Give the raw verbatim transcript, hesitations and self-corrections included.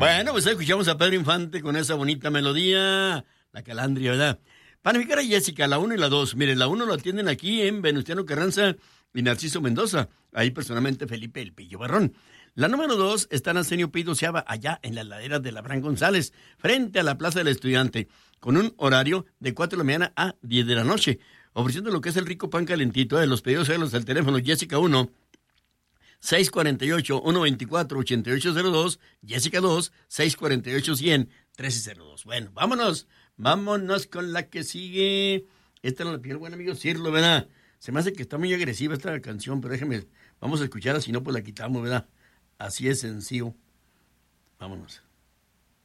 Bueno, pues escuchamos a Pedro Infante con esa bonita melodía, la calandria, ¿verdad? Panificar a Jessica, la uno y la dos. Miren, la uno lo atienden aquí en Venustiano Carranza y Narciso Mendoza. Ahí personalmente Felipe El Pillo Barrón. La número dos está en Arsenio Pido Seaba, allá en las laderas de Labrán González, frente a la Plaza del Estudiante, con un horario de cuatro de la mañana a diez de la noche, ofreciendo lo que es el rico pan calentito. ¿eh? Los pedidos los del teléfono Jessica uno, seis cuatro ocho, uno dos cuatro, ocho ocho cero dos, Jessica dos, seis cuatro ocho, cien, trece cero dos. Bueno, vámonos, vámonos con la que sigue. Esta no la pidió el buen amigo Cirlo, ¿verdad? Se me hace que está muy agresiva esta canción, pero déjeme, vamos a escucharla, si no, pues la quitamos, ¿verdad? Así es sencillo. Vámonos.